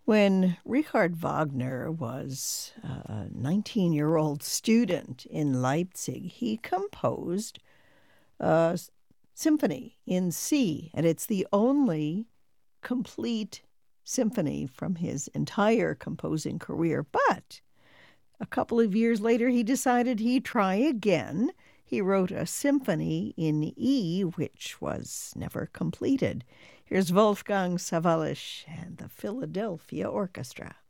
When Richard Wagner was a 19-year-old student in Leipzig, he composed a symphony in C, and it's the only complete symphony from his entire composing career. But a couple of years later, he decided he'd try again. He wrote a symphony in E, which was never completed. Here's Wolfgang Sawallisch and the Philadelphia Orchestra.